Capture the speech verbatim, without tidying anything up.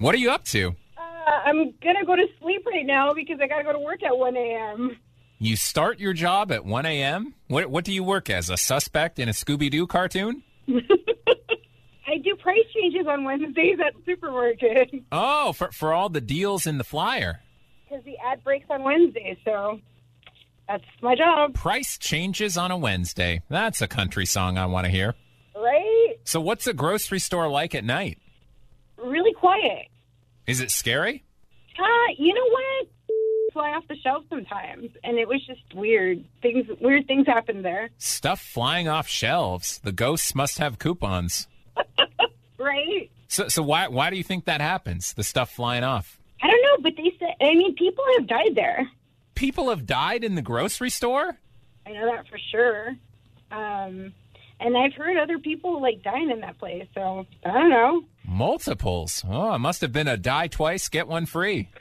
What are you up to? Uh, I'm going to go to sleep right now because I got to go to work at one a.m. You start your job at one a.m.? What, what do you work as, a suspect in a Scooby-Doo cartoon? I do price changes on Wednesdays at the supermarket. Oh, for, for all the deals in the flyer. Because the ad breaks on Wednesdays, so that's my job. Price changes on a Wednesday. That's a country song I want to hear. Right? So what's a grocery store like at night? Really quiet. Is it scary? Uh, you know what? Fly off the shelf sometimes, and it was just weird. Things, weird things happened there. Stuff flying off shelves. The ghosts must have coupons. Right? So, so why why do you think that happens? The stuff flying off? I don't know, but they said. I mean, people have died there. People have died in the grocery store? I know that for sure. Um, and I've heard other people like dying in that place. So I don't know. Multiples. Oh, it must have been a die twice, get one free.